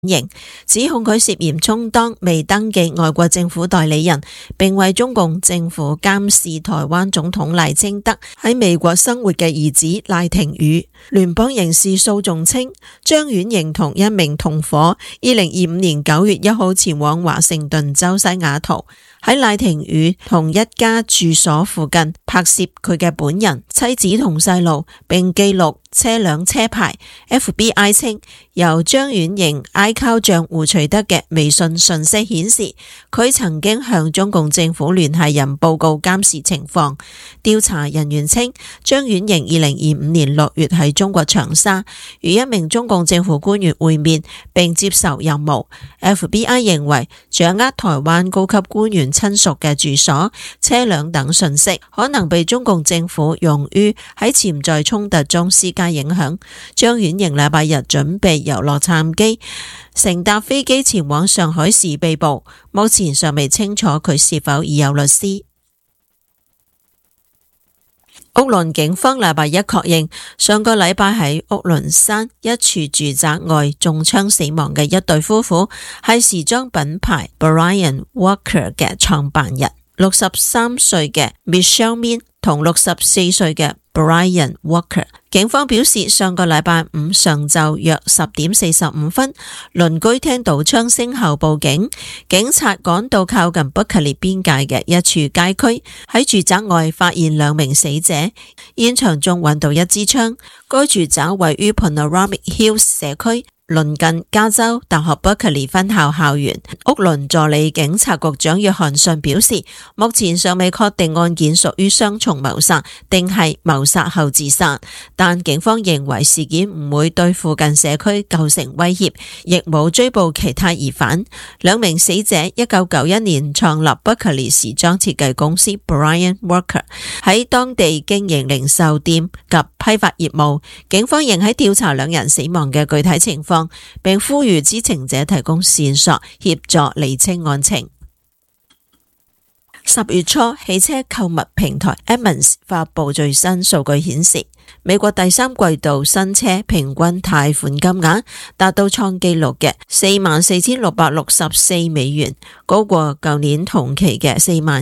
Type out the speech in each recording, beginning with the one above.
刑，指控佢涉嫌充當未登記外國政府代理人，並為中共政府監視台灣總統賴清德喺美國生活嘅兒子賴廷宇。聯邦刑事訴訟稱，張婉瑩同一名同夥2025年9月1號前往華盛頓州西雅圖，喺賴廷宇同一家住所附近拍攝佢嘅本人、妻子同細路，並記錄車輛車牌。FBI 稱，由張婉瑩 iCloud 賬戶取得嘅微信訊息顯示，佢曾經向中共政府聯繫人報告監視情況。調查人員稱，張婉瑩2025年6月喺中國長沙與一名中共政府官員會面並接受任務。FBI 認為，掌握台灣高級官員親屬嘅住所、車輛等訊息，可能被中共政府用於喺潛在衝突中施加影響。張婉瑩禮拜日準備由洛杉磯乘搭飛機前往上海時被捕，目前尚未清楚佢是否已有律師。屋崙警方禮拜一確認，上個禮拜喺屋崙山一處住宅外中槍死亡嘅一對夫婦，係時裝品牌 Brian Walker 嘅創辦人，63歲嘅 Michelle Min 同64歲嘅Brian Walker。警方表示，上個禮拜五上晝約10點45分，鄰居聽到槍聲後報警，警察趕到靠近伯克利邊界嘅一處街區，喺住宅外發現2名死者，現場中揾到一支槍。該住宅位於 Panoramic Hills 社區，鄰近加州大學伯克利分校校園。屋崙助理警察局長約翰遜表示，目前尚未確定案件屬於雙重謀殺定係謀殺後自殺，但警方認為事件唔會對附近社區構成威脅，亦冇追捕其他疑犯。2名死者1991年創立伯克利時裝設計公司 Brian Walker， 喺當地經營零售店及批發業務。警方仍喺調查2人死亡嘅具體情況，並呼籲知情者提供線索協助釐清案情。10月初，汽車購物平台 Edmunds 發佈最新數據顯示，美國第3季度新車平均貸款金額達到創紀錄嘅44,664美元，高過舊年同期嘅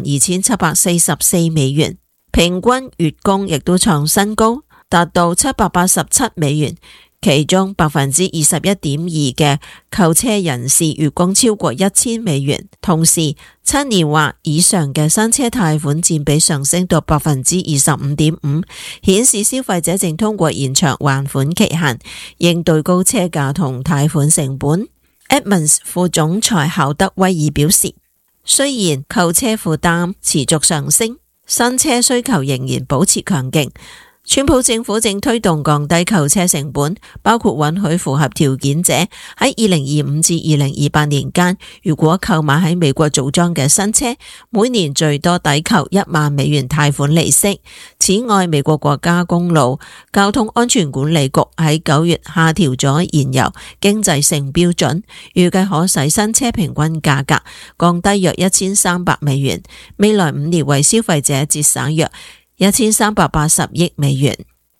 42,744美元。平均月供亦都創新高，達到787美元。其中21.2% 嘅購車人士月供超過1000美元，同時7年或以上嘅新車貸款佔比上升到 25.5%， 顯示消費者正通過延長還款期限，應對高車價同貸款成本。Edmunds 副總裁考德威爾表示，雖然購車負擔持續上升，新車需求仍然保持強勁。川普政府正推動降低購車成本，包括允許符合條件者喺2025至2028年間，如果購買喺美國組裝嘅新車，每年最多抵扣1萬美元貸款利息。此外，美國國家公路交通安全管理局喺9月下調咗燃油經濟性標準，預計可使新車平均價格降低約1300美元，未來5年為消費者節省約1380億美元。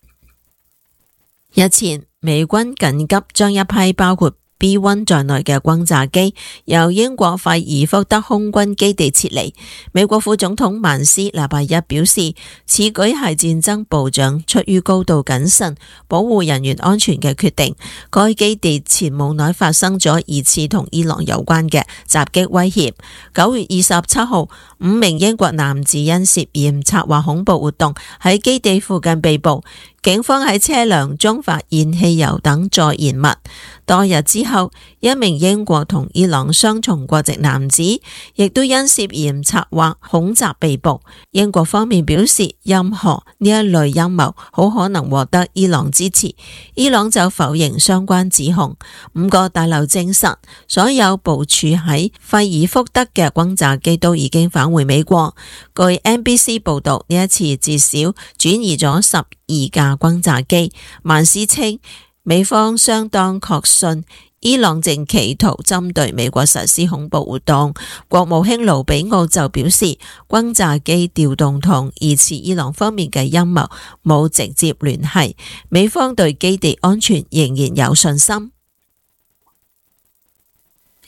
日前，美軍緊急將一批包括B-1 在內嘅轟炸機由英國費爾福德空軍基地撤離。美國副總統曼斯禮拜一表示，此舉係戰爭部長出於高度謹慎保護人員安全嘅決定。該基地前冇耐發生咗疑似同伊朗有關嘅襲擊威脅。9月27號，5名英國男子因涉嫌策劃恐怖活動喺基地附近被捕。警方喺車輛中發現汽油等助燃物。多日之後，一名英國同伊朗雙重國籍男子亦都因涉嫌策劃恐襲被捕。英國方面表示，任何呢一類陰謀好可能獲得伊朗支持，伊朗就否認相關指控。5個大樓證實，所有部署喺費爾福德嘅轟炸機都已經返回美國。據 NBC 報道，呢一次至少轉移咗12架轟炸機。曼斯稱，美方相當確信伊朗正企圖針對美國實施恐怖活動。國務卿盧比奧就表示，轟炸機調動同疑似伊朗方面嘅陰謀冇直接聯繫，美方對基地安全仍然有信心。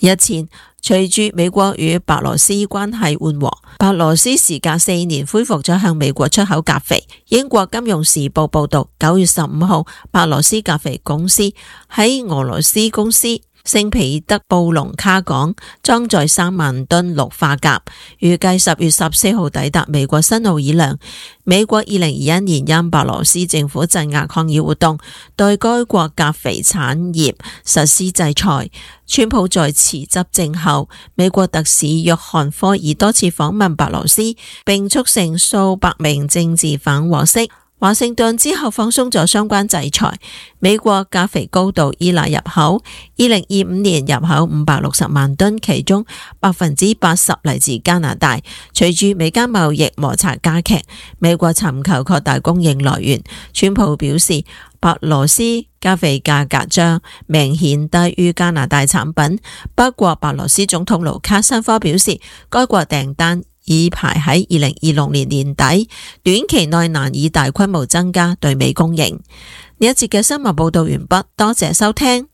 日前，隨住美國與白羅斯關係緩和，白羅斯時隔4年恢復咗向美國出口鉀肥。英國金融時報報道，9月15號，白羅斯鉀肥公司喺俄羅斯公司聖彼得布隆卡港裝載3萬噸氯化鉀，預計10月14號抵達美國新奧爾良。美國2021年因白羅斯政府鎮壓抗議活動，對該國鉀肥產業實施制裁。川普在辭執政後，美國特使約翰科爾多次訪問白羅斯，並促成數百名政治犯獲釋。華盛頓之後放鬆咗相關制裁。美國鉀肥高度依賴入口，2025年入口560萬噸，其中80%嚟自加拿大。隨住美加貿易摩擦加劇，美國尋求擴大供應來源。川普表示，白羅斯鉀肥價格將明顯低於加拿大產品。不過，白羅斯總統盧卡申科表示，該國訂單已排喺2026年年底，短期內難以大規模增加對美供應。呢一節嘅新聞報道完畢，多謝收聽。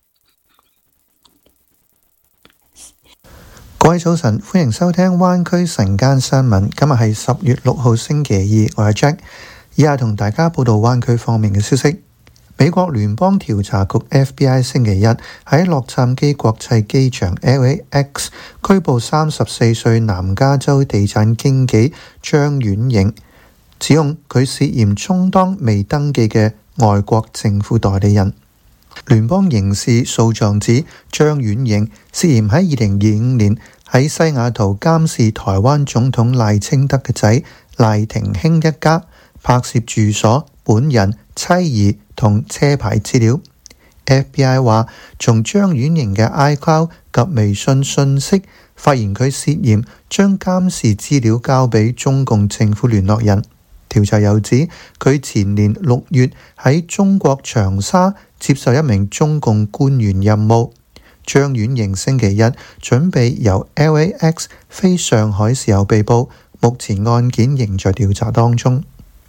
各位早晨，歡迎收聽灣區晨間新聞。今日係10月6號星期二，我係 Jack， 以下同大家報道灣區方面嘅消息。美國聯邦調查局 FBI 星期一喺洛杉磯國際機場 LAX 拘捕34歲南加州地產經紀張婉瑩，指控佢涉嫌充當未登記嘅外國政府代理人。聯邦刑事訴狀指張婉瑩涉嫌喺2025年喺西雅圖監視台灣總統賴清德嘅仔賴廷興一家，拍攝住所、本人、妻兒同車牌資料。 FBI 話從張婉瑩嘅 iCloud 及微信訊息發現佢涉嫌將監視資料交俾中共政府聯絡人。調查又指佢前年6月喺中國長沙接受一名中共官員任務。張婉瑩星期一準備由 LAX 飛上海時候被捕，目前案件仍在調查當中。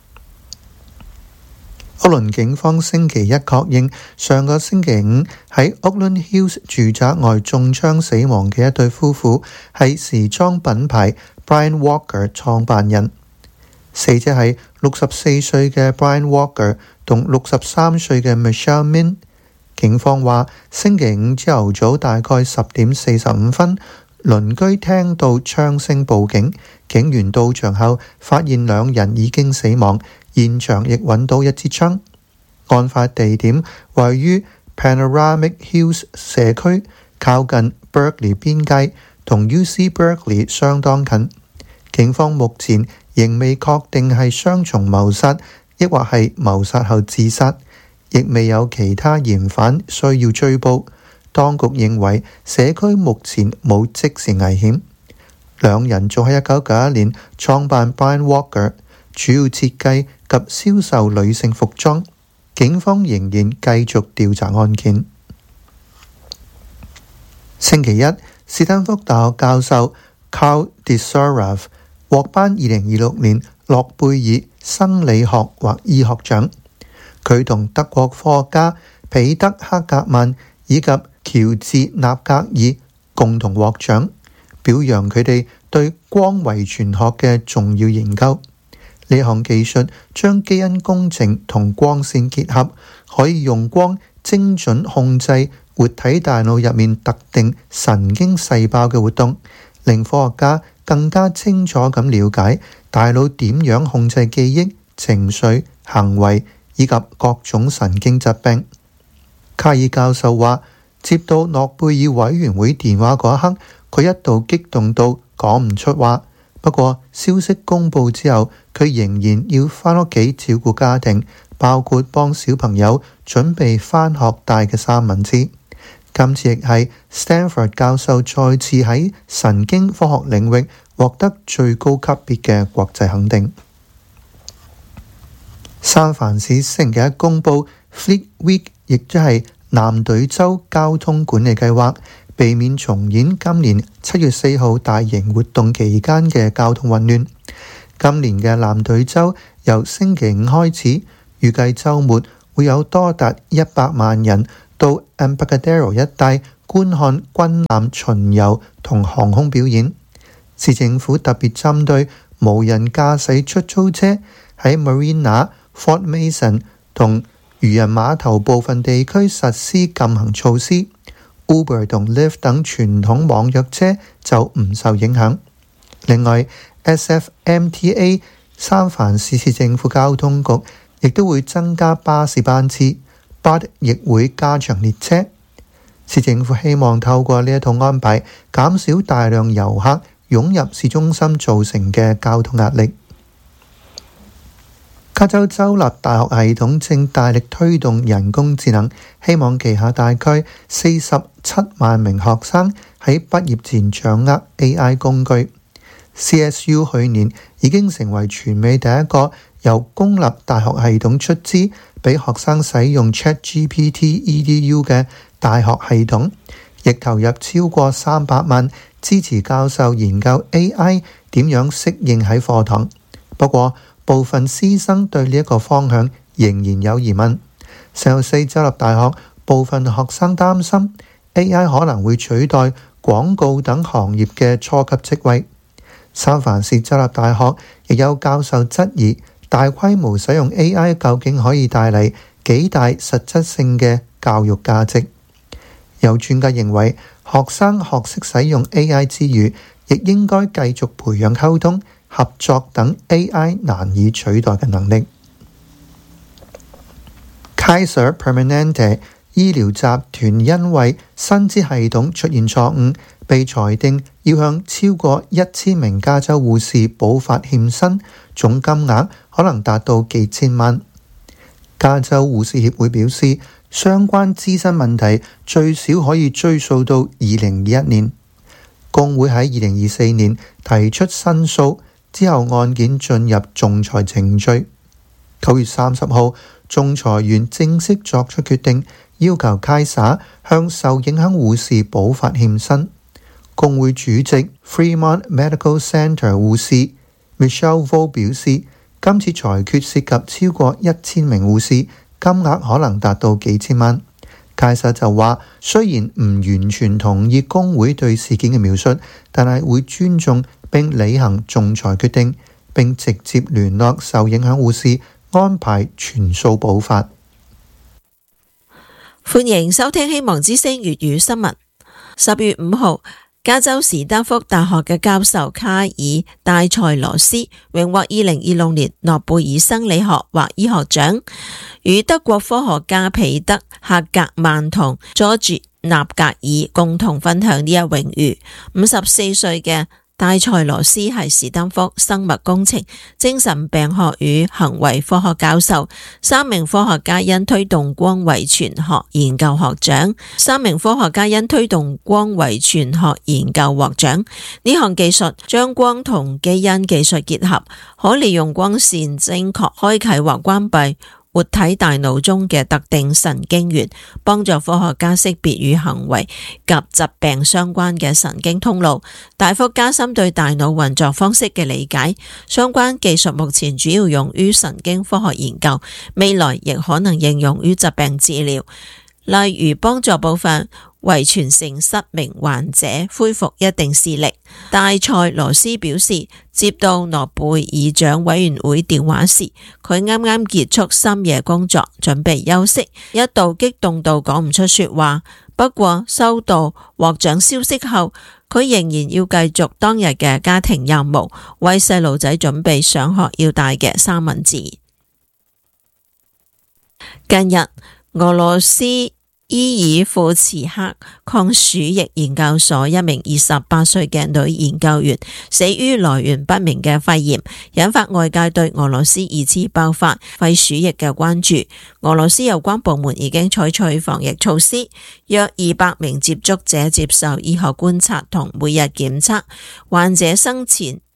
屋崙警方星期一確認，上個星期五喺 Oakland Hills 住宅外中槍死亡嘅一對夫婦係時裝品牌 Brian Walker 創辦人。死者係64歲嘅 Brian Walker 同63歲嘅 Michelle Min。警方話，星期五朝頭早大概10點45分，鄰居聽到槍聲報警，警員到場後發現兩人已經死亡。現場亦揾到一支槍。案發地點位於 Panoramic Hills 社區，靠近 Berkeley 邊界，同 UC Berkeley 相當近。警方目前仍未確定係雙重謀殺，抑或係謀殺後自殺，亦未有其他嫌犯需要追捕。當局認為社區目前冇即時危險。兩人早喺1991年創辦 Brian Walker， 主要設計及銷售女性服裝。警方仍然繼續調查案件。星期一，斯坦福大學教授 Karl Desorav 獲頒2026年諾貝爾生理學或醫學獎。佢同德國科學家彼得克格曼以及喬治納格爾共同獲獎，表揚佢哋對光遺傳學嘅重要研究。呢項技術將基因工程同光線結合，可以用光精準控制活體大腦入面特定神經細胞嘅活動，令科學家更加清楚咁了解大腦點樣控制記憶、情緒、行為以及各種神經疾病。卡爾教授話，接到諾貝爾委員會電話嗰一刻，佢一度激動到講唔出話。不過消息公佈之後，佢仍然要返屋企照顧家庭，包括幫小朋友準備返學帶嘅三文治。今次亦係 Stanford 教授再次喺神經科學領域獲得最高級別嘅國際肯定。三藩市星期一公佈 Fleet Week， 亦即係藍隊週交通管理計劃，避免重演今年7月4號大型活動期間嘅交通混亂。今年嘅藍隊週由星期五開始，預計週末會有多達100萬人到 Embarcadero 一帶觀看軍艦巡遊同航空表演。市政府特別針對無人駕駛出租車喺 Marina、Fort Mason 同漁人碼頭部分地區實施禁行措施。Uber 同 Lyft 等傳統網約車就唔受影響。另外 SFMTA 三藩市市政府交通局亦都會增加巴士班次， BART 亦會加長列車。市政府希望透過呢一套安排減少大量遊客湧入市中心造成嘅交通壓力。加州州立大學系統正大力推動人工智能，希望旗下大概47萬名學生喺畢業前掌握 AI 工具。CSU 去年已經成為全美第一個由公立大學系統出資俾學生使用 ChatGPT EDU 嘅大學系統，亦投入超過300萬支持教授研究 AI 點樣適應喺課堂。不過部分師生對呢一個方向仍然有疑問。聖荷西州立大學部分學生擔心 AI 可能會取代廣告等行業嘅初級職位。三藩市州立大學亦有教授質疑大規模使用 AI 究竟可以帶嚟幾大實質性嘅教育價值。有專家認為學生學識使用 AI 之餘，亦應該繼續培養溝通、合作等 AI 難以取代嘅能力。Kaiser Permanente 醫療集團因為薪資系統出現錯誤，被裁定要向超過1000名加州護士補發欠薪，總金額可能達到幾千萬。加州護士協會表示，相關資薪問題最少可以追溯到2021年。工會喺2024年提出申訴，之後案件進入仲裁程序。9月30號，仲裁員正式作出決定，要求 Kaiser 向受影響護士補發欠薪。工會主席 Fremont Medical Center 護士 Michelle Vo 表示，今次裁決涉及超過1000名護士，金額可能達到幾千萬。Kaiser就話，雖然唔完全同意工會對事件嘅描述，但係會尊重並履行仲裁決定，並直接聯絡受影響護士，安排全數補發。 歡迎收聽希望之聲粵語新聞。10月5號，加州史丹福大學嘅教授卡爾戴塞羅斯榮獲2026年諾貝爾生理學或醫學獎，與德國科學家彼得赫格曼同佐治納格爾共同分享呢一榮譽。54歲嘅戴塞羅斯係史丹福生物工程、精神病學與行為科學教授，3名科學家因推動光遺傳學研究獲獎。3名科學家因推動光遺傳學研究獲獎。呢項技術將光同基因技術結合，可利用光線精確開啟或關閉活體大腦中嘅特定神經元，幫助科學家識別與行為及疾病相關嘅神經通路，大幅加深對大腦運作方式嘅理解。相關技術目前主要用於神經科學研究，未來亦可能應用於疾病治療，例如幫助部分遺傳性失明患者恢復一定視力。戴塞羅斯表示，接到諾貝爾獎委員會電話時，佢啱啱結束深夜工作，準備休息，一度激動到講唔出說話。不過收到獲獎消息後，佢仍然要繼續當日嘅家庭任務，為細路仔準備上學要帶嘅三文治。近日，俄羅斯伊爾庫茨克抗鼠疫研究所一名28歲嘅女研究員死於來源不明嘅肺炎，引發外界對俄羅斯二次爆發肺鼠疫嘅關注。俄羅斯有關部門已經採取防疫措施，約200名接觸者接受醫學觀察同每日檢測。患者生前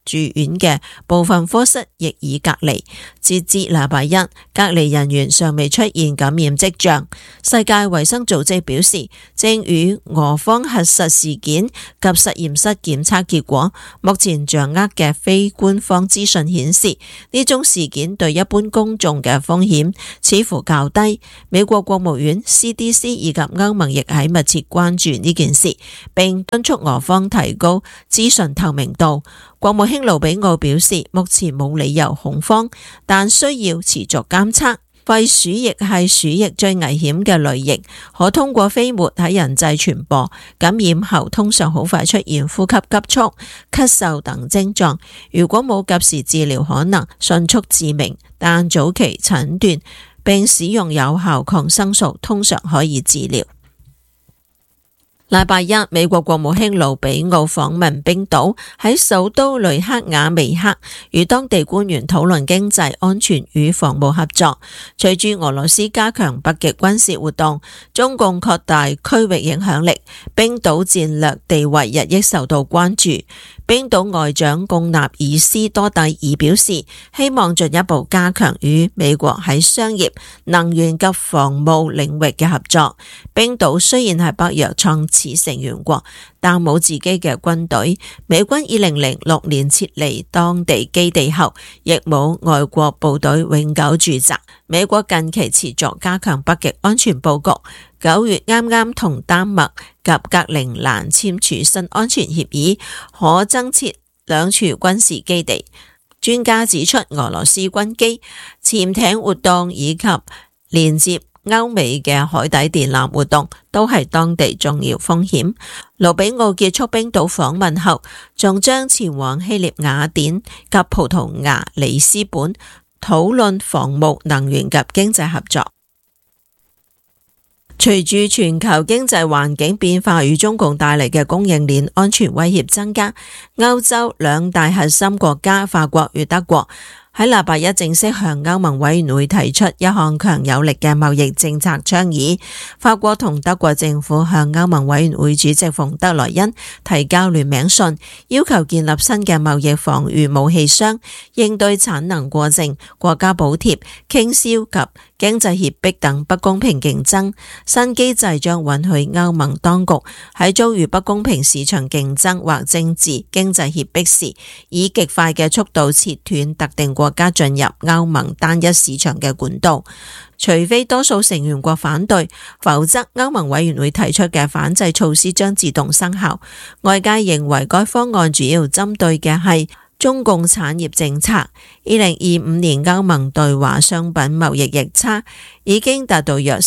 住院嘅部分科室亦已隔離。截至禮拜一，隔離人員尚未出現感染跡象。世界衛生組織表示，正與俄方核實事件及實驗室檢測結果。目前掌握嘅非官方資訊顯示，呢宗事件對一般公眾嘅風險似乎較低。美國國務院、CDC 以及歐盟亦喺密切關注呢件事，並敦促俄方提高資訊透明度。國務卿盧比奧表示，目前冇理由恐慌，但需要持續監測。肺鼠疫係鼠疫最危險嘅類型，可通過飛沫喺人際傳播。感染後通常好快出現呼吸急促、咳嗽等症狀。如果冇及時治療，可能迅速致命，但早期診斷並使用有效抗生素通常可以治療。禮拜一，美國國務卿盧比奧訪問冰島，喺首都雷克雅未克與當地官員討論經濟、安全與防務合作。隨住俄羅斯加強北極軍事活動，中共擴大區域影響力，冰島戰略地位日益受到關注。冰島外長貢納爾斯多蒂爾表示，希望進一步加強與美國喺商業、能源及防務領域嘅合作。冰島雖然係北約創始成員國，但冇自己嘅軍隊。美軍2006年撤離當地基地後，亦冇外國部隊永久駐紮。美國近期持續加強北極安全佈局。9月啱啱同丹麥及格陵蘭簽署新安全協議，可增設2處軍事基地。專家指出，俄羅斯軍機、潛艇活動以及連接歐美嘅海底電纜活動都係當地重要風險。盧比奧結束冰島訪問後，仲將前往希臘雅典及葡萄牙里斯本，討論防務、能源及經濟合作。隨住全球經濟環境變化與中共帶嚟嘅供應鏈安全威脅增加，歐洲2大核心國家法國與德國喺禮拜一正式向歐盟委員會提出一項強有力嘅貿易政策倡議。法國同德國政府向歐盟委員會主席馮德萊恩提交聯名信，要求建立新嘅貿易防禦武器箱，應對產能過剩、國家補貼、傾銷及經濟脅迫等不公平競爭。新機制將允許歐盟當局喺遭遇不公平市場競爭或政治經濟脅迫時，以極快嘅速度切斷特定國家進入歐盟單一市場嘅管道，除非多數成員國反對，否則歐盟委員會提出嘅反制措施將自動生效。外界認為該方案主要針對嘅係中共產業政策。2025年歐盟對華商品貿易逆差已經達到約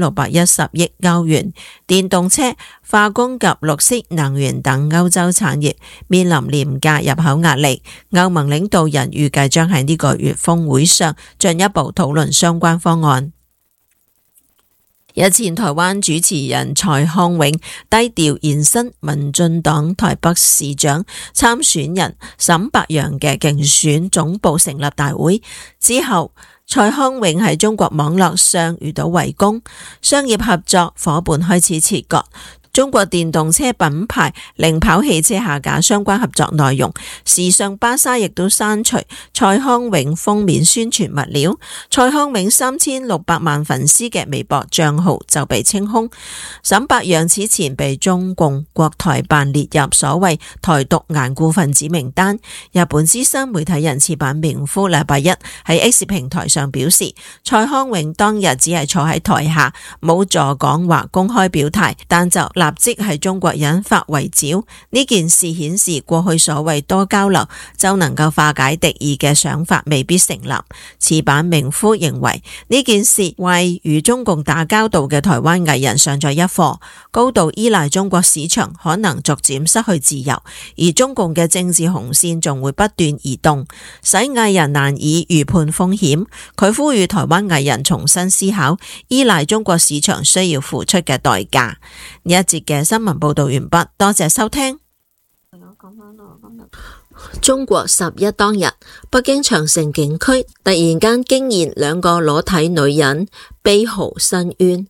3610億歐元。電動車、化工及綠色能源等歐洲產業面臨廉價入口壓力。歐盟領導人預計將喺呢個月峰會上進一步討論相關方案。日前，台灣主持人蔡康永低調現身民進黨台北市長參選人沈伯洋嘅競選總部成立大會之後，蔡康永喺中國網絡上遇到圍攻，商業合作夥伴開始切割。中國電動車品牌零跑汽車下架相關合作內容，時尚芭莎亦都刪除蔡康永封面宣傳物料。蔡康永3600萬粉絲嘅微博賬號就被清空。沈伯洋此前被中共國台辦列入所謂台獨頑固分子名單。日本資深媒體人矢板明夫禮拜一喺 X 平台上表示，蔡康永當日只係坐喺台下，冇助講或公開表態，但就立即係中國引發圍剿。呢件事顯示過去所謂多交流就能夠化解敵意嘅想法未必成立。矢板明夫認為呢件事為與中共打交道嘅台灣藝人上咗一課，高度依賴中國市場可能逐漸失去自由，而中共嘅政治紅線仲會不斷移動，使藝人難以預判風險。佢呼籲台灣藝人重新思考依賴中國市場需要付出嘅代價。呢一節嘅新聞報道完畢，多謝收聽。中國11當日，北京長城景區突然間驚現2個裸體女人，悲號申冤。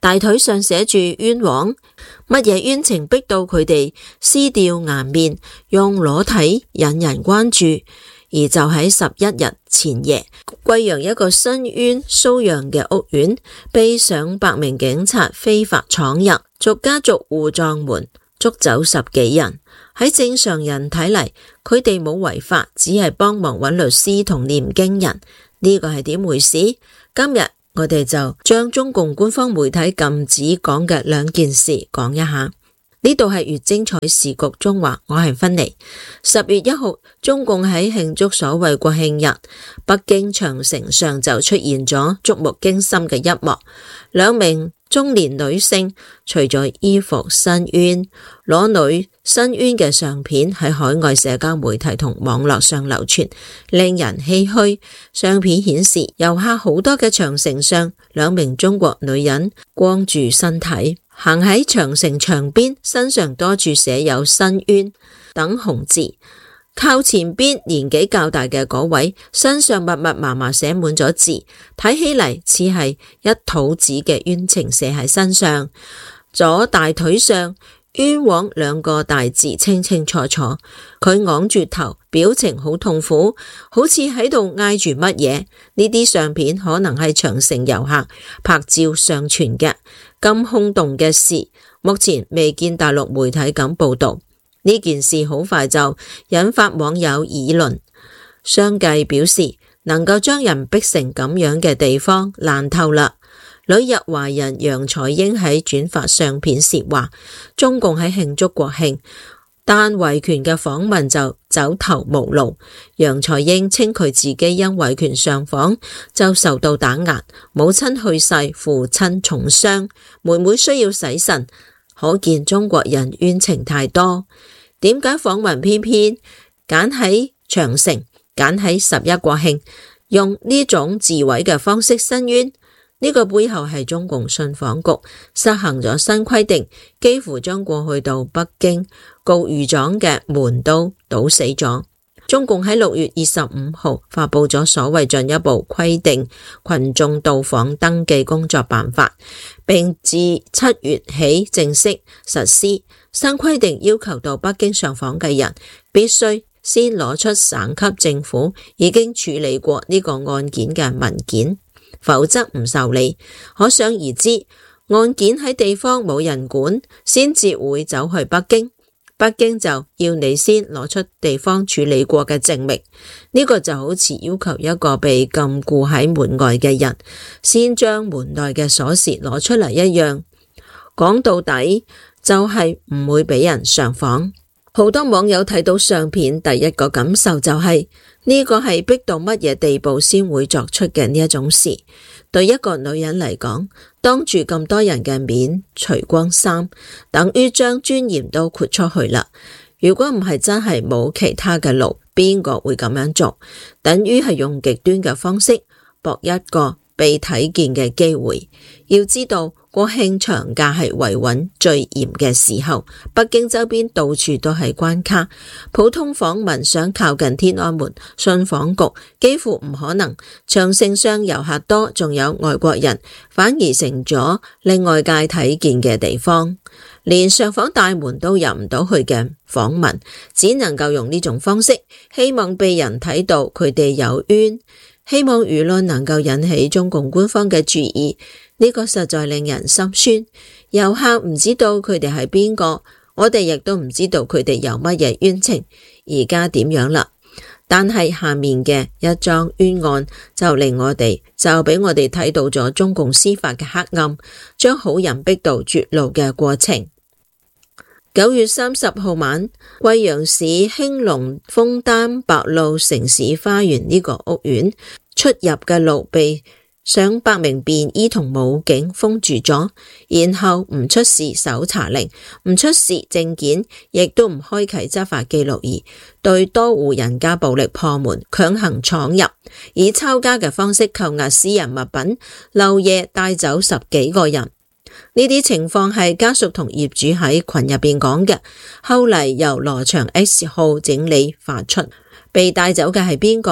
大腿上寫住冤枉，乜嘢冤情逼到佢哋撕掉顏面，用裸體引人關注。而就喺11日前夜，貴陽一個申冤搔陽嘅屋苑，被上百名警察非法闖入，逐家逐戶撞門，捉走10幾人。喺正常人睇嚟，佢哋冇違法，只係幫忙揾律師同念經人。呢個係點回事？今日我哋就將中共官方媒體禁止講嘅兩件事講一下。呢度係越精彩時局中華，我係芬妮。10月1號，中共喺慶祝所謂國慶日，北京長城上就出現咗觸目驚心嘅一幕。2名中年女性除咗衣服申冤，裸女申冤嘅相片喺海外社交媒體同網絡上流傳，令人唏噓。相片顯示遊客好多嘅長城上，2名中國女人光住身體行喺長城牆邊，身上多處寫有申冤等紅字。靠前邊年紀較大嘅嗰位身上密密麻麻寫滿咗字，睇起嚟似係一肚子嘅冤情寫喺身上。左大腿上冤枉2個大字清清楚楚，佢昂住頭，表情好痛苦，好似喺度嗌住乜嘢。呢啲相片可能係長城遊客拍照上傳嘅。咁轟動嘅事，目前未見大陸媒體咁報道。呢件事好快就引發網友議論，相繼表示能夠將人逼成咁樣嘅地方爛透啦。旅日華人楊彩英喺轉發相片時話，中共喺慶祝國慶，但維權嘅訪民就走投無路。楊彩英稱佢自己因維權上訪就受到打壓，母親去世，父親重傷，妹妹需要洗腎，可見中國人冤情太多。點解訪民偏偏揀喺長城，揀喺11國慶，用呢種自毀嘅方式申冤？呢個背後係中共信訪局實行咗新規定，幾乎將過去到北京告御狀嘅門都堵死咗。中共喺6月25號發佈咗所謂進一步規定群眾到訪登記工作辦法，並自7月起正式實施。新規定要求到北京上訪嘅人必須先攞出省級政府已經處理過呢個案件嘅文件，否則唔受理。可想而知，案件喺地方冇人管，先至會走去北京。北京就要你先攞出地方處理過嘅證明，呢個就好似要求一個被禁錮喺門外嘅人先將門內嘅鎖匙攞出嚟一樣。講到底就係唔會俾人上訪。好多網友睇到相片，第一個感受就係呢個係逼到乜嘢地步先會作出嘅呢一種事。對一個女人嚟講，當住咁多人嘅面除光衫，等於將尊嚴都豁出去啦。如果唔係真係冇其他嘅路，邊個會咁樣做？等於係用極端嘅方式搏一個被睇見嘅機會。要知道國慶長假係維穩最嚴嘅時候，北京周邊到處都係關卡，普通訪民想靠近天安門、信訪局幾乎唔可能。長城上遊客多，仲有外國人，反而成咗令外界睇見嘅地方。連上訪大門都入唔到去嘅訪民，只能夠用呢種方式，希望被人睇到佢哋有冤，希望輿論能夠引起中共官方嘅注意。呢個實在令人心酸。遊客唔知道佢哋係邊個，我哋亦都唔知道佢哋有乜嘢冤情，而家點樣啦？但係下面嘅一樁冤案就俾我哋睇到咗中共司法嘅黑暗，將好人逼到絕路嘅過程。9月30號晚，貴陽市興隆楓丹白路城市花園呢個屋苑出入嘅路被上百名便衣同武警封住咗，然後唔出示搜查令，唔出示證件，亦都唔開啟執法記錄儀，對多戶人家暴力破門，強行闖入，以抄家嘅方式扣押私人物品，漏夜帶走10幾個人。呢啲情況係家屬同業主喺群入邊講嘅，後嚟由羅翔 X 號整理發出。被帶走嘅係邊個？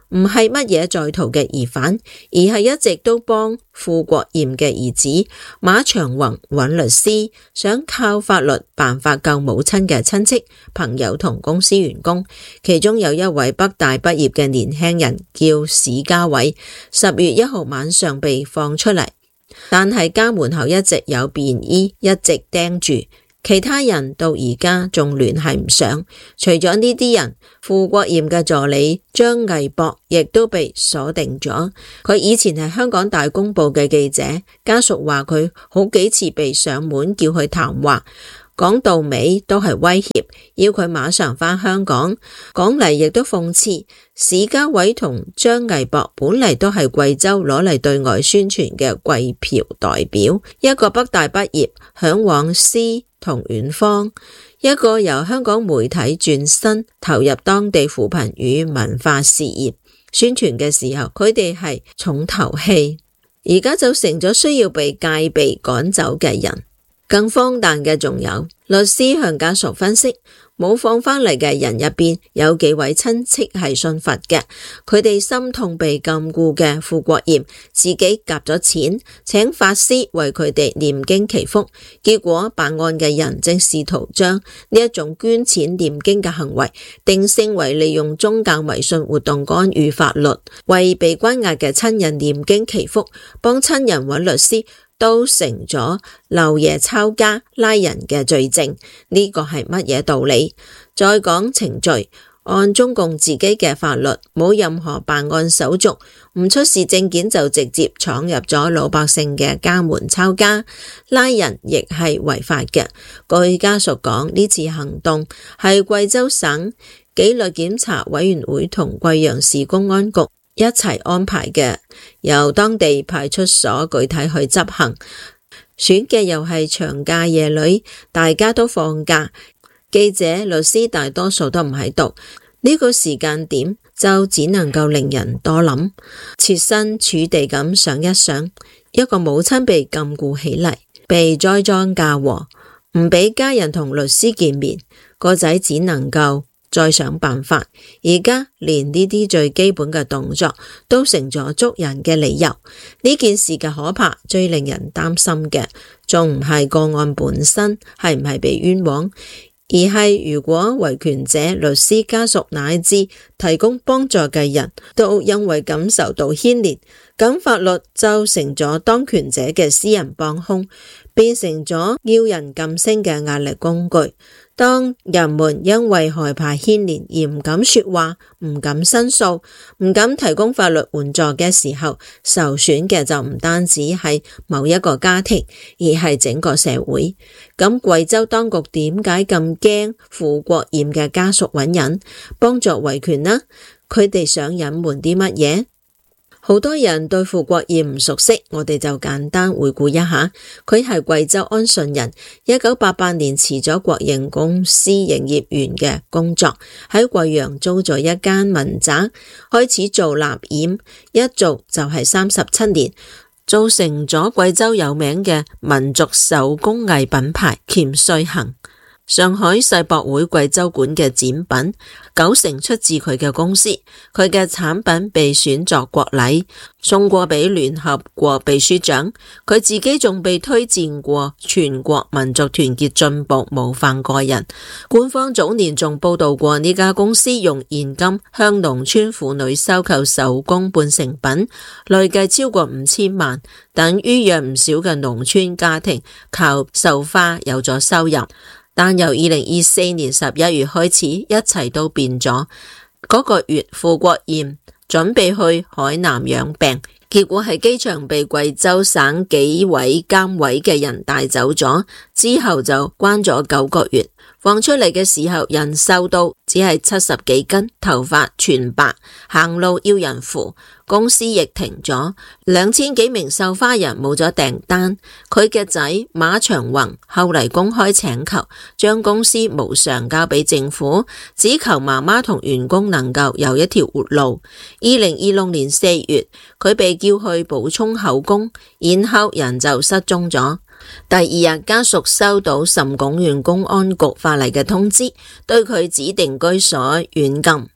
唔係乜嘢在逃嘅疑犯，而係一直都幫傅國賢嘅兒子馬長宏揾律師，想靠法律辦法救母親嘅親戚、朋友同公司員工。其中有一位北大畢業嘅年輕人叫史家偉，10月1號晚上被放出嚟，但係家門口一直有便衣一直盯住。其他人到而家仲聯繫唔上，除咗呢啲人，傅國賢嘅助理張毅博亦都被鎖定咗。佢以前係香港大公報嘅記者，家屬話佢好幾次被上門叫去談話，講到尾都係威脅，要佢馬上返香港。講嚟亦都諷刺，史家偉同張毅博本嚟都係貴州攞嚟對外宣傳嘅貴僑代表，一個北大畢業，嚮往詩同遠方，一個由香港媒體轉身投入當地扶貧與文化事業宣傳嘅時候，佢哋係重頭戲，而家就成咗需要被戒備趕走嘅人。更荒誕嘅仲有，律師向家屬分析，冇放返嚟嘅人入邊有幾位親戚係信佛嘅，佢哋心痛被禁錮嘅傅國賢自己夾咗錢請法師為佢哋念經祈福，結果辦案嘅人正試圖將呢一種捐錢念經嘅行為定性為利用宗教迷信活動干預法律，為被關押嘅親人念經祈福，幫親人揾律師，都成咗漏夜抄家拉人嘅罪證，呢個係乜嘢道理？再講程序，按中共自己嘅法律，冇任何辦案手續，唔出示證件就直接闖入咗老百姓嘅家門抄家，拉人亦係違法嘅。據家屬講，呢次行動係貴州省紀律檢查委員會同貴陽市公安局一齊安排嘅，由當地派出所具體去執行，選嘅又係長假夜裏，大家都放假，記者、律師大多數都唔喺度，呢個時間點就只能夠令人多諗，設身處地咁想一想，一個母親被禁錮起嚟，被栽贓嫁禍，唔俾家人同律師見面，個仔只能夠再想辦法，而家連呢啲最基本嘅動作都成咗捉人嘅理由。呢件事嘅可怕，最令人擔心嘅，仲唔係個案本身係唔係被冤枉，而係如果維權者、律師、家屬乃至提供幫助嘅人都因為感受到牽連，咁法律就成咗當權者嘅私人幫兇，變成咗要人噤聲嘅壓力工具。當人們因為害怕牽連而唔敢說話、唔敢申訴、唔敢提供法律援助嘅時候，受損嘅就唔單止係某一個家庭，而係整個社會。咁貴州當局點解咁驚傅國賢嘅家屬揾人幫助維權呢？佢哋想隱瞞啲乜嘢？好多人對傅國賢唔熟悉，我哋就簡單回顧一下。佢係貴州安順人，1988年辭咗國營公司營業員嘅工作，喺貴陽租咗一間民宅，開始做蠟染，一做就係37年，造成咗貴州有名嘅民族手工藝品牌黔穗行。上海世博會貴州館嘅展品90%出自佢嘅公司，佢嘅產品被選作國禮，送過俾聯合國秘書長，佢自己仲被推薦過全國民族團結進步模範個人。官方早年仲報道過呢家公司用現金向農村婦女收購手工半成品，累計超過5000萬，等於讓唔少嘅農村家庭靠繡花有咗收入。但由2024年11月開始，一切都變咗。嗰個月，傅國賢準備去海南養病，結果喺機場被貴州省紀委監委嘅人帶走咗，之後就關咗9個月。放出嚟嘅時候，人瘦到只係70幾斤，頭髮全白，行路要人扶，公司亦停咗，2000幾名繡花人冇咗訂單。佢嘅仔馬長宏後嚟公開請求，將公司無償交俾政府，只求媽媽同員工能夠有一條活路。2026年4月，佢被叫去補充口供，然後人就失蹤咗。第二日，家屬收到岑鞏縣公安局發嚟嘅通知，對佢指定居所軟禁。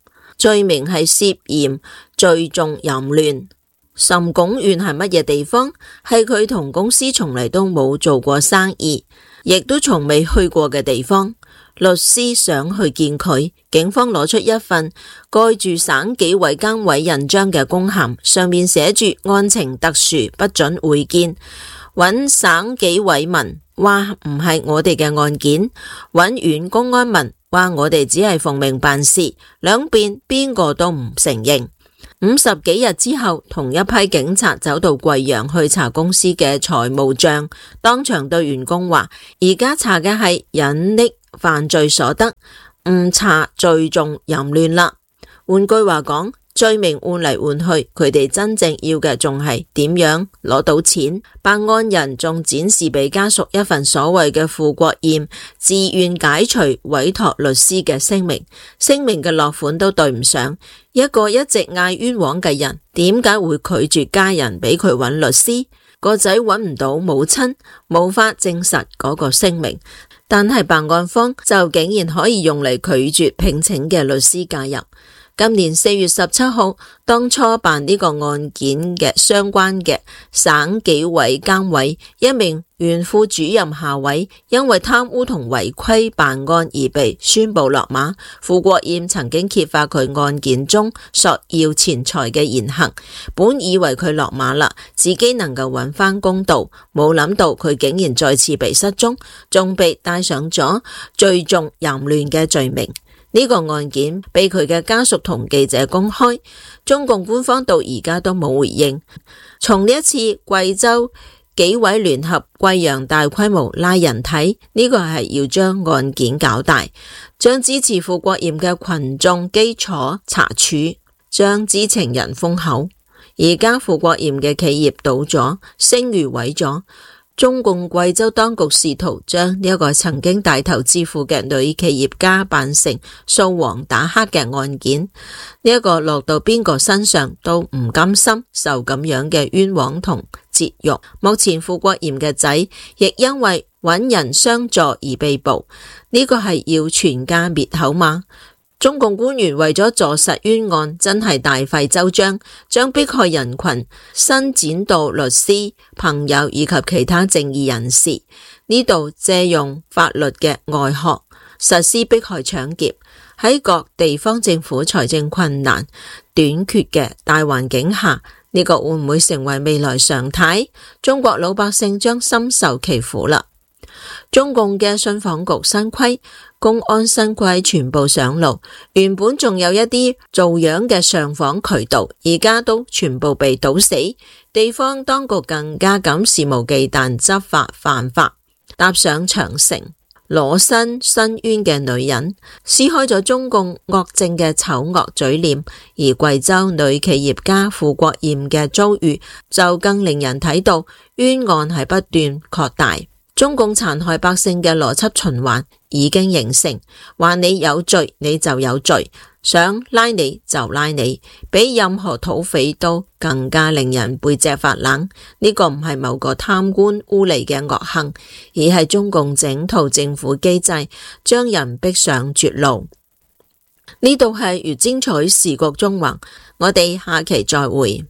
罪名係涉嫌聚眾淫亂。岑鞏縣係乜嘢地方？係佢同公司從嚟都冇做過生意，亦都從未去過嘅地方。律師想去見佢，警方攞出一份蓋住省紀委監委印章嘅公函，上面寫住案情特殊，不准會見。揾省紀委問話唔係我哋嘅案件，揾縣公安問話我哋只係奉命辦事，兩邊邊個都唔承認。50幾日之後，同一批警察走到貴陽去查公司嘅財務賬，當場對員工話：而家查嘅係隱匿犯罪所得，唔查聚眾淫亂啦。換句話講，罪名換嚟換去，佢哋真正要嘅仲係點樣攞到錢。辦案人仲展示俾家屬一份所謂嘅傅國艷自願解除委託律師嘅聲明，聲明嘅落款都對唔上。一個一直嗌冤枉嘅人，點解會拒絕家人俾佢揾律師？個仔揾唔到母親，無法證實嗰個聲明，但係辦案方就竟然可以用嚟拒絕聘請嘅律師介入。今年4月17號，當初辦呢個案件嘅相關嘅省紀委監委一名原副主任校委，因為貪污同違規辦案而被宣布落馬。傅國艷曾經揭發佢案件中索要錢財嘅言行，本以為佢落馬啦，自己能夠揾翻公道，冇諗到佢竟然再次被失蹤，仲被帶上咗聚眾淫亂嘅罪名。呢個案件被佢嘅家屬同記者公開，中共官方到而家都冇回應。從呢一次貴州紀委聯合貴陽大規模拉人睇，呢個係要將案件搞大，將支持傅國艷嘅群眾基礎查處，將知情人封口。而家傅國艷嘅企業倒咗，聲譽毀咗。中共貴州當局試圖將呢一個曾經帶頭致富嘅女企業家辦成掃黃打黑嘅案件，呢一個落到邊個身上都唔甘心受咁樣嘅冤枉同折辱。目前傅國艷嘅仔亦因為揾人相助而被捕，呢個係要全家滅口嗎？中共官員為咗坐實冤案，真係大費周章，將迫害人群伸展到律師、朋友以及其他正義人士。呢度借用法律嘅外殼，實施迫害搶劫。喺各地方政府財政困難、短缺嘅大環境下，呢個會唔會成為未來常態？中國老百姓將深受其苦啦。中共嘅信訪局新規、公安新規全部上路，原本仲有一啲做樣嘅上訪渠道，而家都全部被堵死。地方當局更加咁肆無忌憚執法犯法，搭上長城裸身申冤嘅女人，撕開咗中共惡政嘅醜惡嘴臉。而貴州女企業家傅國艷嘅遭遇就更令人睇到冤案係不斷擴大。中共殘害百姓嘅邏輯循環已經形成，話你有罪你就有罪，想拉你就拉你，比任何土匪都更加令人背脊發冷。呢個唔係某個貪官污吏嘅惡行，而係中共整套政府機制將人逼上絕路。呢度係越精彩時局中橫，我哋下期再會。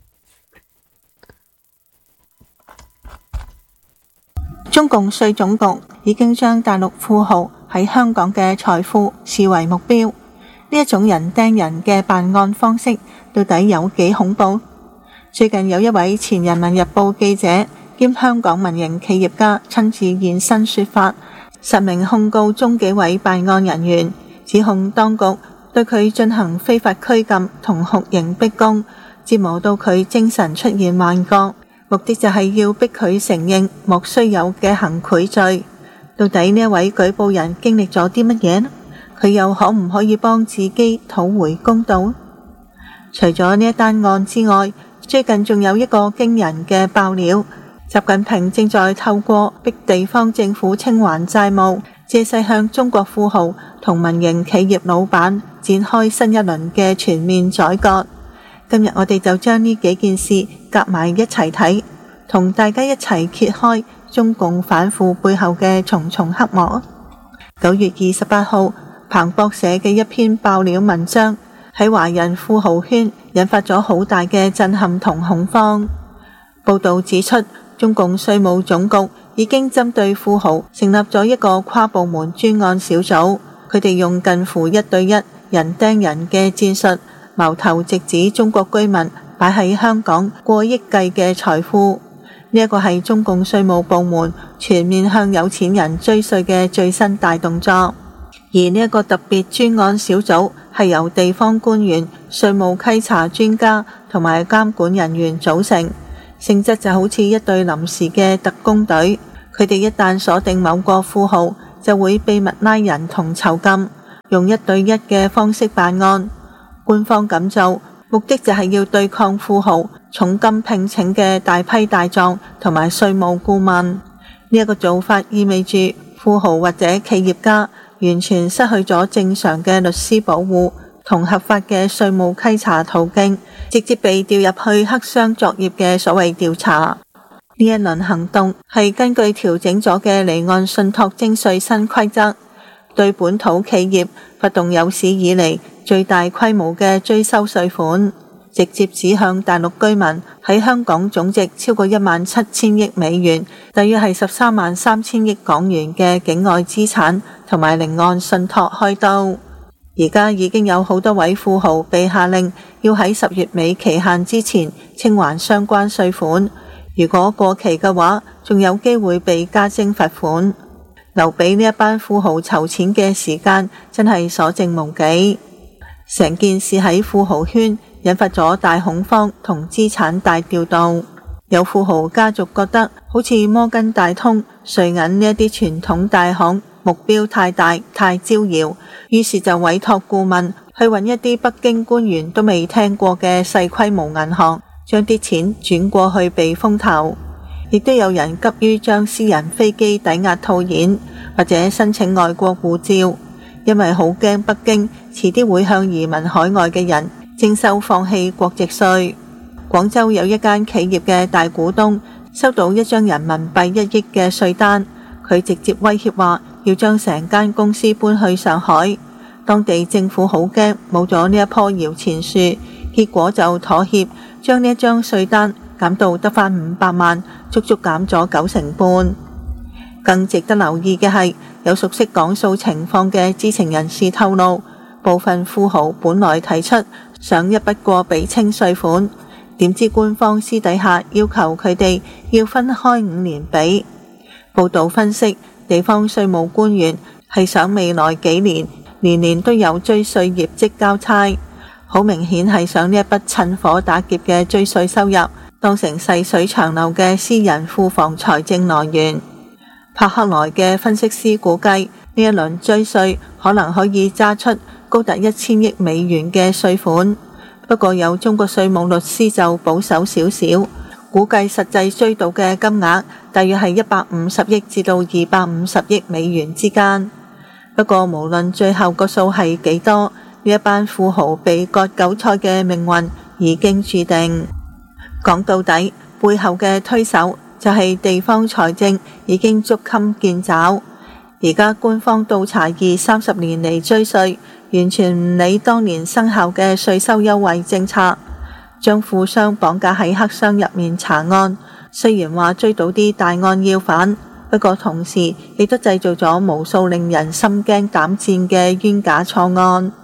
中共稅總局已經將大陸富豪喺香港嘅財富視為目標，呢一種人盯人嘅辦案方式到底有幾恐怖？最近有一位前人民日報記者兼香港民營企業家親自現身說法，實名控告中紀委辦案人員，指控當局對佢進行非法拘禁同酷刑逼供，折磨到佢精神出現幻覺，目的就係要逼佢承認莫須有嘅行賄罪。到底呢一位舉報人經歷咗啲乜嘢呢？佢又可唔可以幫自己討回公道？除咗呢一單案之外，最近仲有一個驚人嘅爆料，習近平正在透過逼地方政府清還債務，借勢向中國富豪同民營企業老闆展開新一輪嘅全面改革。今日我哋就將呢幾件事夾埋一齊睇，同大家一齊揭開中共反腐背後嘅重重黑幕。9月28號，彭博社嘅一篇爆料文章喺華人富豪圈引發咗好大嘅震撼同恐慌。報道指出，中共稅務總局已經針對富豪成立咗一個跨部門專案小組，佢哋用近乎1對1人盯人嘅戰術，矛頭直指中國居民擺喺香港過億計嘅財富。呢一個係中共稅務部門全面向有錢人追稅嘅最新大動作。而呢一個特別專案小組係由地方官員、稅務稽查專家同埋監管人員組成，性質就好似一隊臨時嘅特工隊。佢哋一旦鎖定某個富豪，就會秘密拉人同囚禁，用1對1嘅方式辦案。官方咁做，目的就係要對抗富豪重金聘請嘅大批大狀同埋稅務顧問。呢一個做法意味住富豪或者企業家完全失去咗正常嘅律師保護同合法嘅稅務稽查途徑，直接被調入去黑箱作業嘅所謂調查。呢一輪行動係根據調整咗嘅離岸信託徵稅新規則，對本土企業發動有史以嚟最大規模嘅追收稅款，直接指向大陸居民喺香港總值超過17000億美元，大約係133000億港元嘅境外資產同埋離岸信託開刀。而家已經有好多位富豪被下令要喺10月尾期限之前清還相關稅款，如果過期嘅話，仲有機會被加徵罰款。留俾呢一班富豪籌錢嘅時間真係所剩無幾。成件事喺富豪圈引發咗大恐慌同資產大調動。有富豪家族覺得好似摩根大通、瑞銀呢一啲傳統大行目標太大太招搖，於是就委託顧問去揾一啲北京官員都未聽過嘅細規模銀行，將啲錢轉過去避風頭。亦都有人急於將私人飛機抵押套現，或者申請外國護照，因為好驚北京遲啲會向移民海外嘅人徵收放棄國籍稅。廣州有一間企業嘅大股東收到一張人民幣1億嘅稅單，佢直接威脅話要將成間公司搬去上海。當地政府好驚冇咗呢一棵搖錢樹，結果就妥協，將呢一張稅單減到得返500萬，足足減咗9成半。更值得留意嘅係，有熟悉港數情況嘅知情人士透露，部分富豪本來提出想一筆過俾清稅款，點知官方私底下要求佢哋要分開5年俾。報道分析，地方稅務官員係想未來幾年年年都有追稅業績交差，好明顯係想呢一筆趁火打劫嘅追稅收入當成細水長流嘅私人庫房財政來源。柏克萊嘅分析師估計，呢一輪追稅可能可以揸出高達1000億美元嘅稅款。不過有中國稅務律師就保守少少，估計實際追到嘅金額大約係150億至到250億美元之間。不過無論最後個數係幾多，呢一班富豪被割韭菜嘅命運已經注定。講到底，背後嘅推手就係地方財政已經捉襟見肘。而家官方倒查20-30年嚟追稅，完全唔理當年生效嘅稅收優惠政策，將富商綁架喺黑箱入面查案。雖然話追到啲大案要犯，不過同時亦都製造咗無數令人心驚膽戰嘅冤假錯案。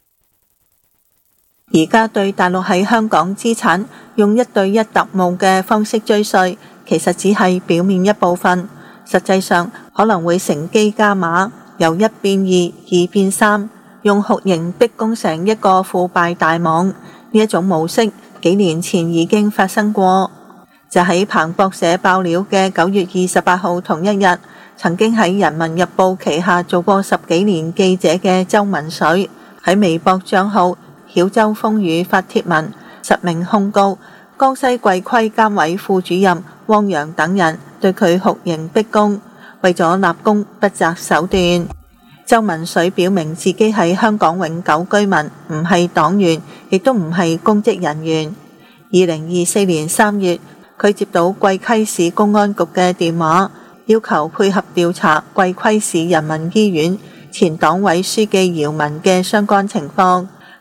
而家對大陸喺香港資產用1對1特務嘅方式追稅，其實只係表面一部分，實際上可能會乘機加碼，由1變2， 2變3，用酷刑逼供成一個腐敗大網。呢一種模式幾年前已經發生過，就喺彭博社爆料嘅9月28號同一日，曾經喺人民日報旗下做過10幾年記者嘅周文水喺微博賬號曉州風雨發帖文，實名控告江西貴規監委副主任汪洋等人對佢酷刑逼供，為咗立功不擇手段。周文水表明自己係香港永久居民，唔係黨員，亦都唔係公職人員。2024年3月，佢接到貴溪市公安局嘅電話，要求配合調查貴溪市人民醫院前黨委書記姚文嘅相關情況。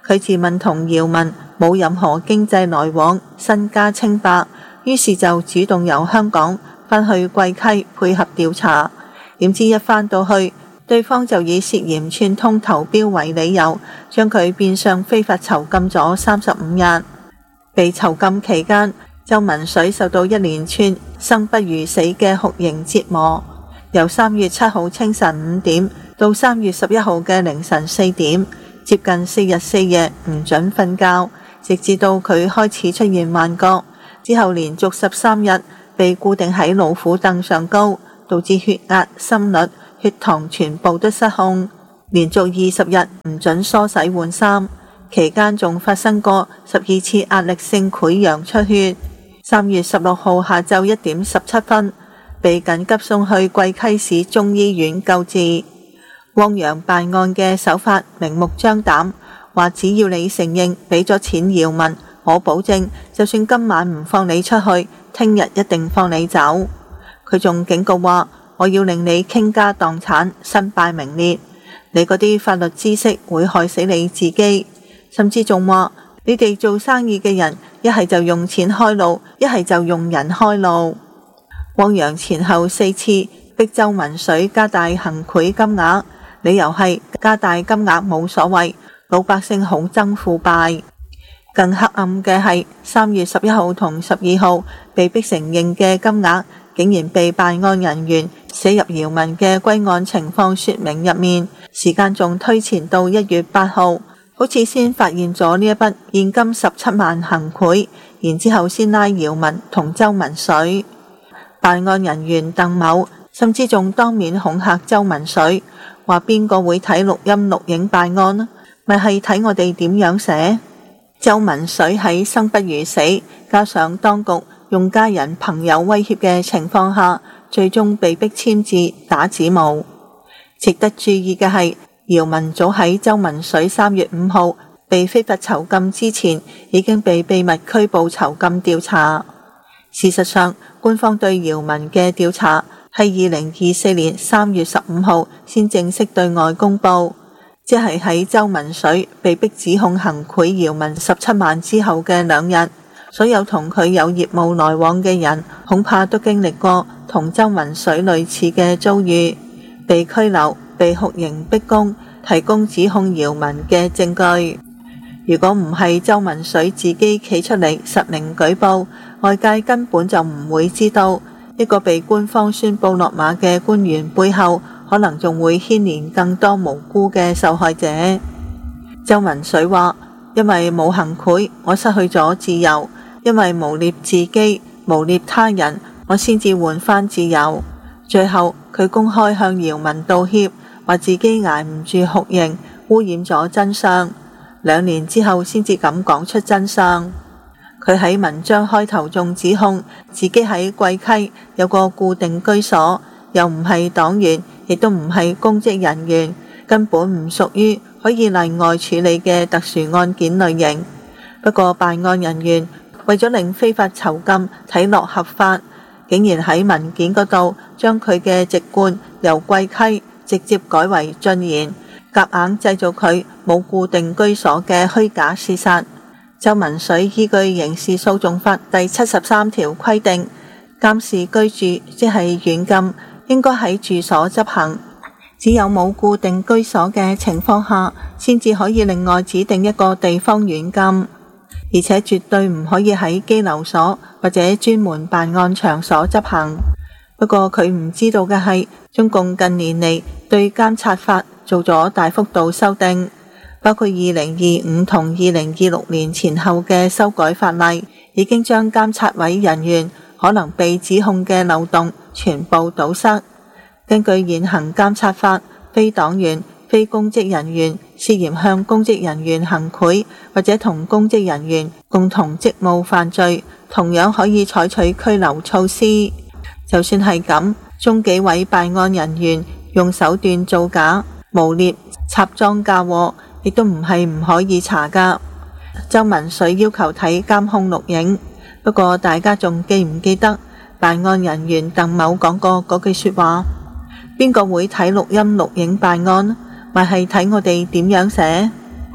佢自問同姚文冇任何經濟來往，身家清白，於是就主動由香港返去貴溪配合調查。點知一返到去，對方就以涉嫌串通投標為理由，將佢變相非法囚禁咗35日。被囚禁期間，周文水受到一連串生不如死嘅酷刑折磨，由3月7號清晨5點到3月11號嘅凌晨4點，接近4日4夜唔准瞓覺，直至到佢開始出現幻覺，之後連續13日被固定喺老虎凳上高，導致血壓、心率、血糖全部都失控，連續20日唔准梳洗換衫，期間仲發生過12次壓力性潰瘍出血。3月16號下晝1點17分，被緊急送去貴溪市中醫院救治。汪洋辦案嘅手法明目張膽，話只要你承認俾咗錢姚文，我保證就算今晚唔放你出去，聽日一定放你走。佢仲警告話，我要令你傾家蕩產，身敗名裂，你嗰啲法律知識會害死你自己。甚至仲話，你哋做生意嘅人一係就用錢開路，一係就用人開路。汪洋前後4次逼周文水加大行賄金額，理由係加大金額冇所謂，老百姓好憎腐敗。更黑暗嘅係3月11號同12號被逼承認嘅金額，竟然被辦案人員寫入姚文嘅歸案情況說明入面，時間仲推前到1月8號，好似先發現咗呢一筆現金17萬行賄，然之後先拉姚文同周文水。辦案人員鄧某甚至仲當面恐嚇周文水，話邊個會睇錄音錄影辦案呢？咪係睇我哋點樣寫。周文水喺生不如死，加上當局用家人朋友威脅嘅情況下，最終被逼簽字打指模。值得注意嘅係，姚文早喺周文水3月5號被非法囚禁之前，已經被秘密拘捕囚禁調查。事實上，官方對姚文嘅調查係2024年3月15號先正式對外公佈，即係喺周文水被逼指控行賄姚文17萬之後嘅2日，所有同佢有業務來往嘅人，恐怕都經歷過同周文水類似嘅遭遇，被拘留、被酷刑逼供，提供指控姚文嘅證據。如果唔係周文水自己企出嚟實名舉報，外界根本就唔會知道一個被官方宣佈落馬嘅官員背後，可能仲會牽連更多無辜嘅受害者。周文水話，因為冇行賄，我失去咗自由，因為誣衊自己、誣衊他人，我先至換返自由。最後佢公開向姚文道歉，話自己捱唔住酷刑，污染咗真相。2年之後先至敢講出真相。佢喺文章開頭仲指控自己喺貴溪有個固定居所，又唔係黨員，亦都唔係公職人員，根本唔屬於可以例外處理嘅特殊案件類型。不過辦案人員為咗令非法囚禁睇落合法，竟然喺文件嗰度將佢嘅籍貫由貴溪直接改為晉賢，夾硬製造佢冇固定居所嘅虛假事實。周文水依據刑事訴訟法第73條規定，監視居住即係軟禁，應該喺住所執行，只有冇固定居所嘅情況下，先至可以另外指定一個地方軟禁，而且絕對唔可以喺羈留所或者專門辦案場所執行。不過佢唔知道嘅係，中共近年嚟對監察法做咗大幅度修訂，包括2025同2026年前後嘅修改法例，已經將監察委人員可能被指控嘅漏洞全部堵塞。根據現行監察法，非黨員、非公職人員涉嫌向公職人員行賄或者同公職人員共同職務犯罪，同樣可以採取拘留措施。就算係咁，中紀委辦案人員用手段造假、誣衊、插贓嫁禍，亦都唔係唔可以查㗎。周文水要求睇監控錄影，不過大家仲記唔記得辦案人員鄧某講過嗰句說話？邊個會睇錄音錄影辦案？咪係睇我哋點樣寫？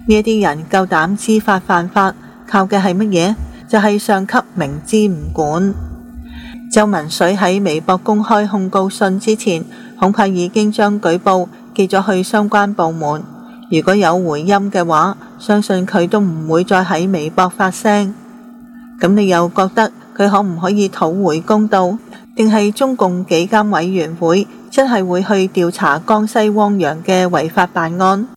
呢一啲人夠膽知法犯法，靠嘅係乜嘢？就係上級明知唔管。周文水喺微博公開控告信之前，恐怕已經將舉報寄咗去相關部門。如果有回音嘅話，相信佢都唔會再喺微博發聲。咁你又覺得佢可唔可以討回公道？定係中共紀監委員會真係會去調查江西汪洋嘅違法辦案？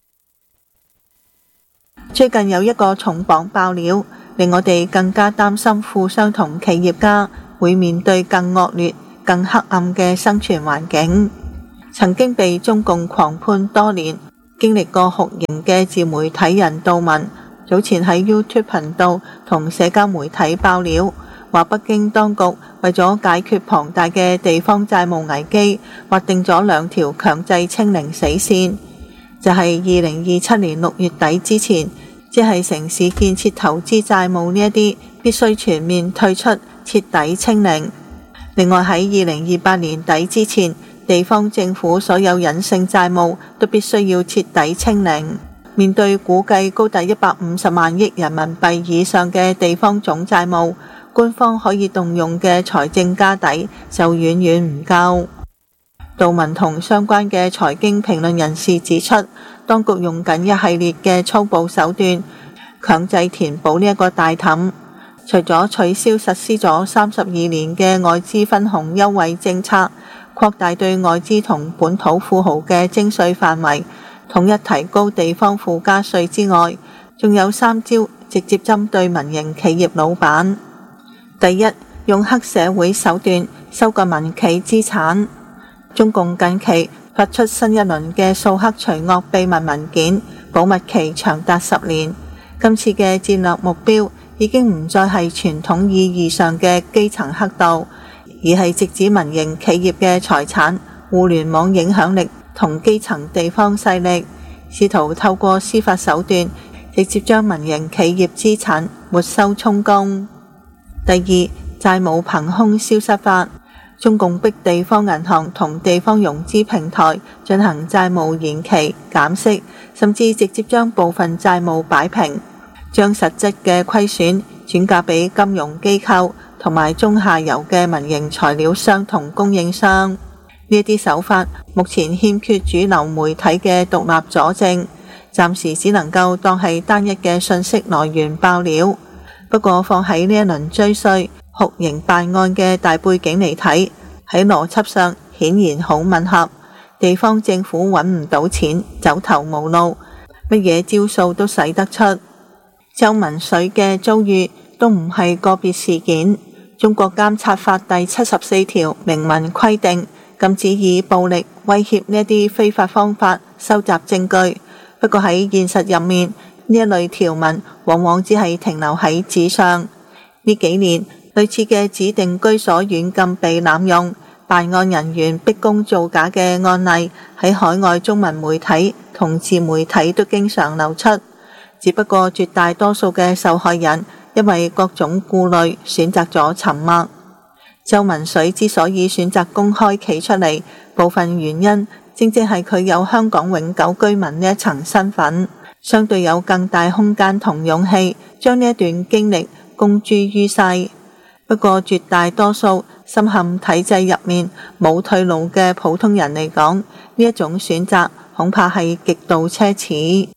最近有一個重磅爆料，令我哋更加擔心富商同企業家會面對更惡劣、更黑暗嘅生存環境。曾經被中共狂判多年，經歷過酷刑嘅自媒體人杜文，早前喺 YouTube 頻道同社交媒體爆料，話北京當局為咗解決龐大嘅地方債務危機，劃定咗2條強制清零死線，就係2027年6月底之前，即係城市建設投資債務呢一啲必須全面退出，徹底清零。另外喺2028年底之前，地方政府所有隱性債務都必須要徹底清零。面對估計高達150萬億人民幣以上嘅地方總債務，官方可以動用嘅財政家底就遠遠唔夠。杜文同相關嘅財經評論人士指出，當局用緊一系列嘅粗暴手段，強制填補呢一個大氹。除咗取消實施咗32年嘅外資分紅優惠政策，擴大對外資同本土富豪嘅徵稅範圍，統一提高地方附加稅之外，仲有3招直接針對民營企業老闆。第一，用黑社會手段收割民企資產。中共近期發出新一輪嘅掃黑除惡秘密文件，保密期長達10年。今次嘅戰略目標已經唔再係傳統意義上嘅基層黑道，而係直指民營企業嘅財產、互聯網影響力同基層地方勢力，試圖透過司法手段直接將民營企業資產沒收充公。第二，債務憑空消失法。中共逼地方銀行同地方融資平台進行債務延期、減息，甚至直接將部分債務擺平，將實質嘅虧損轉嫁俾金融機構同埋中下游嘅民營材料商同供應商。呢啲手法目前欠缺主流媒體嘅獨立佐證，暫時只能夠當係單一嘅信息來源爆料。不過放喺呢一輪追稅酷刑辦案嘅大背景嚟睇，喺邏輯上顯然好吻合。地方政府揾唔到錢，走投無路，乜嘢招數都使得出。周文水嘅遭遇都唔係個別事件。中國監察法第74條明文規定，禁止以暴力威脅呢一啲非法方法收集證據。不過喺現實入面，呢一類條文往往只係停留喺紙上。呢幾年，類似嘅指定居所軟禁被濫用，辦案人員逼供造假嘅案例喺海外中文媒體同自媒體都經常流出。只不過絕大多數嘅受害人因為各種顧慮選擇咗沉默。周文水之所以選擇公開企出嚟，部分原因正正係佢有香港永久居民呢一層身份，相對有更大空間同勇氣將呢一段經歷公諸於世。不過絕大多數深陷體制入面冇退路嘅普通人嚟講，呢一種選擇恐怕係極度奢侈。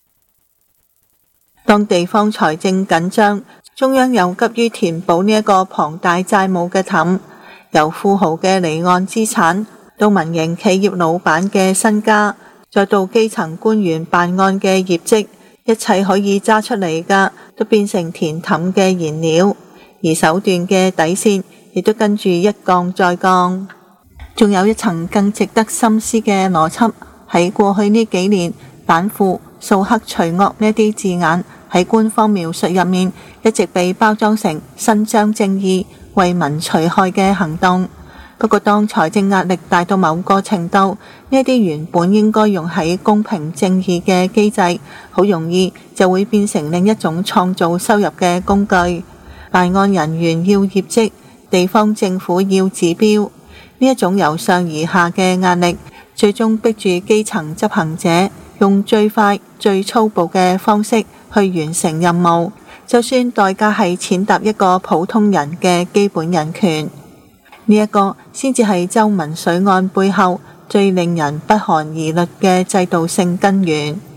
當地方財政緊張，中央又急於填補呢一個龐大債務嘅氹，由富豪嘅離岸資產到民營企業老闆嘅身家，再到基層官員辦案嘅業績，一切可以揸出嚟㗎都變成填氹嘅燃料。而手段嘅底線亦都跟住一降再降。仲有一層更值得深思嘅邏輯，喺過去呢幾年，反腐、掃黑除惡呢啲字眼喺官方描述入面一直被包裝成伸張正義、為民除害嘅行動。不過當財政壓力大到某個程度，呢啲原本應該用喺公平正義嘅機制，好容易就會變成另一種創造收入嘅工具。辦案人員要業績，地方政府要指標，呢一種由上而下嘅壓力，最終逼住基層執行者用最快最粗暴嘅方式去完成任務，就算代價係踐踏一個普通人嘅基本人權。呢一個先至係周民水案背後最令人不寒而慄嘅制度性根源。